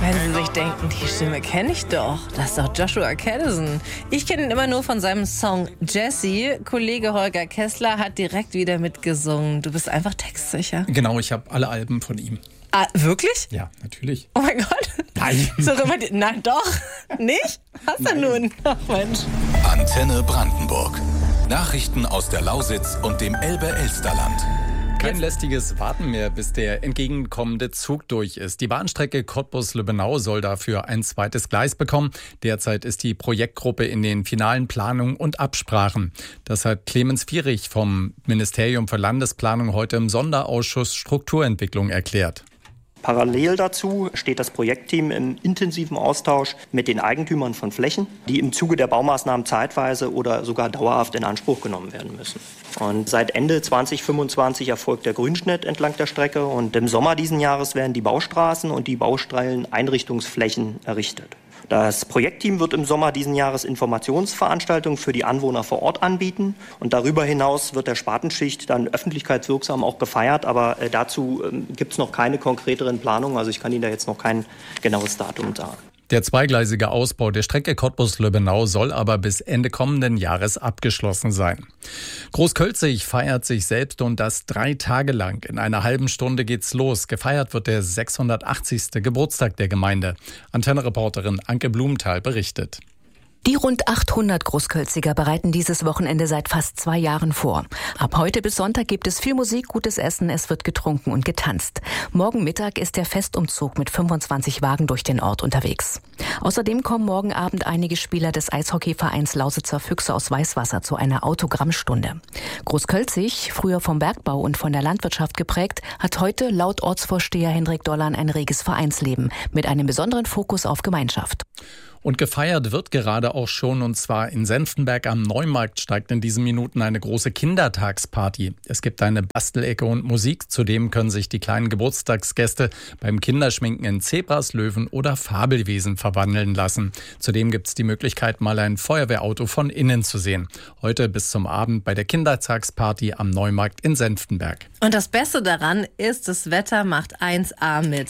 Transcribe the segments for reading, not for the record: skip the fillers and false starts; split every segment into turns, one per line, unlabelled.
Wenn Sie sich denken, die Stimme kenne ich doch. Das ist doch Joshua Caddison. Ich kenne ihn immer nur von seinem Song Jessie. Kollege Holger Kessler hat direkt wieder mitgesungen. Du bist einfach textsicher.
Genau, ich habe alle Alben von ihm.
Ah, wirklich?
Ja, natürlich.
Oh mein Gott.
Nein.
Na doch. Nicht? Hast du nun? Ach Mensch.
Antenne Brandenburg. Nachrichten aus der Lausitz und dem Elbe-Elsterland.
Kein lästiges Warten mehr, bis der entgegenkommende Zug durch ist. Die Bahnstrecke Cottbus-Lübbenau soll dafür ein zweites Gleis bekommen. Derzeit ist die Projektgruppe in den finalen Planungen und Absprachen. Das hat Clemens Vierich vom Ministerium für Landesplanung heute im Sonderausschuss Strukturentwicklung erklärt.
Parallel dazu steht das Projektteam im intensiven Austausch mit den Eigentümern von Flächen, die im Zuge der Baumaßnahmen zeitweise oder sogar dauerhaft in Anspruch genommen werden müssen. Und seit Ende 2025 erfolgt der Grünschnitt entlang der Strecke und im Sommer diesen Jahres werden die Baustraßen und die Baustellen-Einrichtungsflächen errichtet. Das Projektteam wird im Sommer diesen Jahres Informationsveranstaltungen für die Anwohner vor Ort anbieten. Und darüber hinaus wird der Spatenschicht dann öffentlichkeitswirksam auch gefeiert. Aber dazu gibt es noch keine konkreteren Planungen. Also ich kann Ihnen da jetzt noch kein genaues Datum sagen.
Der zweigleisige Ausbau der Strecke Cottbus-Lübbenau soll aber bis Ende kommenden Jahres abgeschlossen sein. Großkölzig feiert sich selbst und das 3 Tage lang. In einer halben Stunde geht's los. Gefeiert wird der 680. Geburtstag der Gemeinde. Antenne-Reporterin Anke Blumenthal berichtet.
Die rund 800 Großkölziger bereiten dieses Wochenende seit fast 2 Jahren vor. Ab heute bis Sonntag gibt es viel Musik, gutes Essen, es wird getrunken und getanzt. Morgen Mittag ist der Festumzug mit 25 Wagen durch den Ort unterwegs. Außerdem kommen morgen Abend einige Spieler des Eishockeyvereins Lausitzer Füchse aus Weißwasser zu einer Autogrammstunde. Großkölzig, früher vom Bergbau und von der Landwirtschaft geprägt, hat heute laut Ortsvorsteher Hendrik Dollan ein reges Vereinsleben mit einem besonderen Fokus auf Gemeinschaft.
Und gefeiert wird gerade auch schon, und zwar in Senftenberg am Neumarkt steigt in diesen Minuten eine große Kindertagsparty. Es gibt eine Bastelecke und Musik. Zudem können sich die kleinen Geburtstagsgäste beim Kinderschminken in Zebras, Löwen oder Fabelwesen verwandeln lassen. Zudem gibt es die Möglichkeit, mal ein Feuerwehrauto von innen zu sehen. Heute bis zum Abend bei der Kindertagsparty am Neumarkt in Senftenberg.
Und das Beste daran ist, das Wetter macht 1A mit.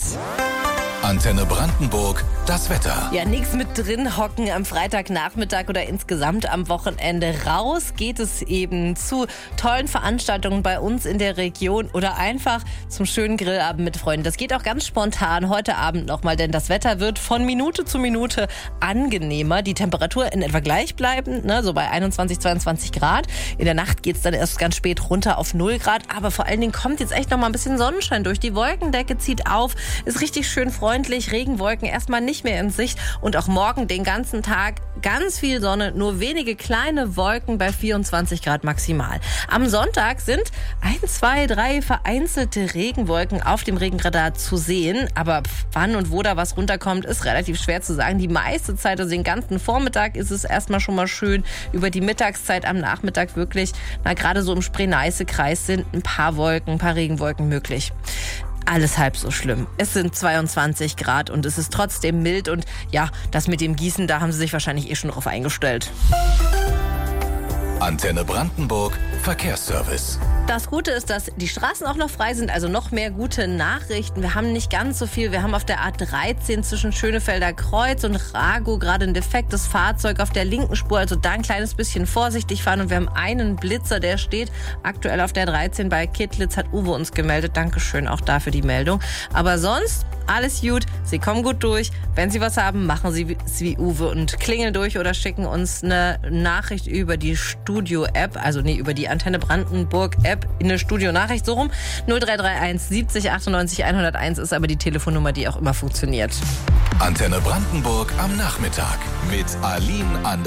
Antenne Brandenburg, das Wetter.
Ja, nichts mit drin hocken am Freitagnachmittag oder insgesamt am Wochenende. Raus geht es eben zu tollen Veranstaltungen bei uns in der Region oder einfach zum schönen Grillabend mit Freunden. Das geht auch ganz spontan heute Abend nochmal, denn das Wetter wird von Minute zu Minute angenehmer. Die Temperatur in etwa gleichbleibend, so bei 21, 22 Grad. In der Nacht geht es dann erst ganz spät runter auf 0 Grad. Aber vor allen Dingen kommt jetzt echt nochmal ein bisschen Sonnenschein durch. Die Wolkendecke zieht auf, ist richtig schön freundlich. Regenwolken erstmal nicht mehr in Sicht und auch morgen den ganzen Tag ganz viel Sonne, nur wenige kleine Wolken bei 24 Grad maximal. Am Sonntag sind 1, 2, 3 vereinzelte Regenwolken auf dem Regenradar zu sehen, aber wann und wo da was runterkommt, ist relativ schwer zu sagen. Die meiste Zeit, also den ganzen Vormittag, ist es erstmal schon mal schön. Über die Mittagszeit am Nachmittag wirklich, gerade so im Spree-Neiße-Kreis sind ein paar Regenwolken möglich. Alles halb so schlimm. Es sind 22 Grad und es ist trotzdem mild und ja, das mit dem Gießen, da haben sie sich wahrscheinlich schon drauf eingestellt.
Antenne Brandenburg, Verkehrsservice.
Das Gute ist, dass die Straßen auch noch frei sind, also noch mehr gute Nachrichten. Wir haben nicht ganz so viel. Wir haben auf der A13 zwischen Schönefelder Kreuz und Ragow gerade ein defektes Fahrzeug auf der linken Spur, also da ein kleines bisschen vorsichtig fahren. Und wir haben einen Blitzer, der steht aktuell auf der 13 bei Kittlitz, hat Uwe uns gemeldet. Dankeschön auch dafür die Meldung. Aber sonst alles gut, Sie kommen gut durch. Wenn Sie was haben, machen Sie es wie Uwe und klingeln durch oder schicken uns eine Nachricht über die Studio-App, also über die Antenne Brandenburg-App in eine Studio-Nachricht, so rum. 0331 70 98 101 ist aber die Telefonnummer, die auch immer funktioniert.
Antenne Brandenburg am Nachmittag mit Aline Anders.